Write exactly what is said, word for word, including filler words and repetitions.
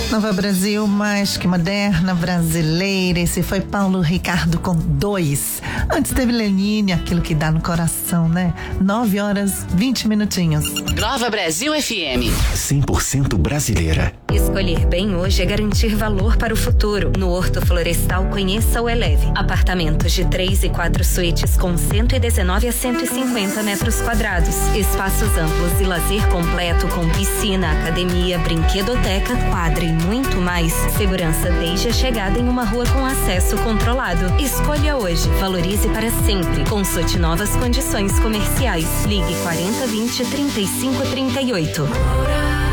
Nova Brasil, mais que moderna, brasileira. Esse foi Paulo Ricardo com dois. Antes teve Lenine, aquilo que dá no coração, né? Nove horas, vinte minutinhos. Nova Brasil F M. cem por cento brasileira. Escolher bem hoje é garantir valor para o futuro. No Horto Florestal, conheça o Eleve. Apartamentos de três e quatro suítes com cento e dezenove a cento e cinquenta metros quadrados. Espaços amplos e lazer completo com piscina, academia, brinquedoteca, quadra e muito mais. Segurança desde a chegada em uma rua com acesso controlado. Escolha hoje. Valorize para sempre. Consulte novas condições comerciais. Ligue quarenta, vinte, trinta e cinco, trinta e oito.